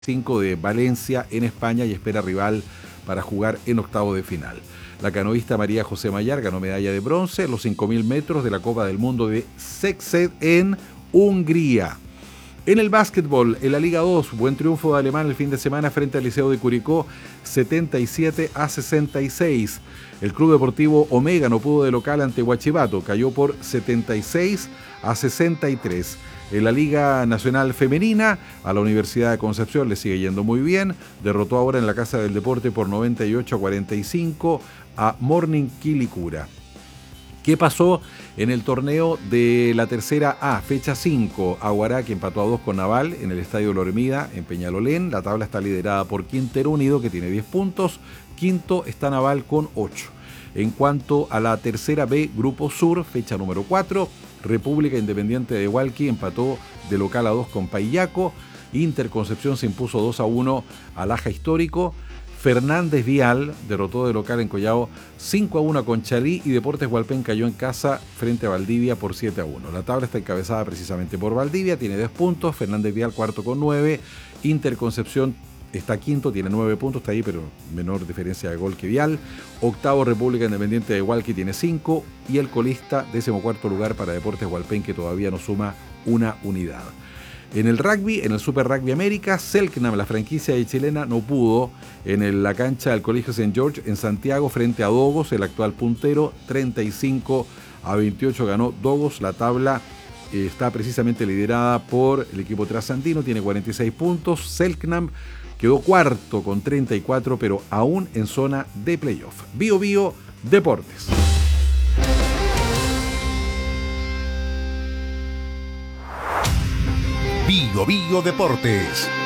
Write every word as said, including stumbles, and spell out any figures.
cinco de Valencia en España y espera rival para jugar en octavo de final. La canoísta María José Mayar ganó medalla de bronce en los cinco mil metros de la Copa del Mundo de Szeged en Hungría. En el básquetbol, en la Liga dos, buen triunfo de Alemán el fin de semana frente al Liceo de Curicó, setenta y siete a sesenta y seis. El Club Deportivo Omega no pudo de local ante Huachipato, cayó por setenta y seis a sesenta y tres. En la Liga Nacional Femenina, a la Universidad de Concepción le sigue yendo muy bien. Derrotó ahora en la Casa del Deporte por noventa y ocho a cuarenta y cinco a Morning Quilicura. ¿Qué pasó en el torneo de la tercera A, fecha cinco? Aguará, que empató a dos con Naval en el Estadio Lormida, en Peñalolén. La tabla está liderada por Quintero Unido, que tiene diez puntos. Quinto está Naval con ocho. En cuanto a la tercera B, Grupo Sur, fecha número cuatro, República Independiente de Hualqui empató de local a dos con Paillaco. Inter Concepción se impuso dos a uno al Aja Histórico. Fernández Vial derrotó de local en Collao cinco a uno a Conchalí y Deportes Hualpén cayó en casa frente a Valdivia por siete a uno. La tabla está encabezada precisamente por Valdivia, tiene diez puntos, Fernández Vial cuarto con nueve, Inter Concepción está quinto, tiene nueve puntos, está ahí, pero menor diferencia de gol que Vial. Octavo, República Independiente de Hualqui tiene cinco y el colista, decimocuarto lugar para Deportes Hualpén, que todavía no suma una unidad. En el rugby, en el Super Rugby América, Selknam, la franquicia de chilena, no pudo en el, la cancha del Colegio Saint George en Santiago frente a Dogos, el actual puntero, treinta y cinco a veintiocho ganó Dogos. La tabla eh, está precisamente liderada por el equipo trasandino, tiene cuarenta y seis puntos. Selknam quedó cuarto con treinta y cuatro, pero aún en zona de playoff. Bio Bio Deportes. Bio Bio Deportes.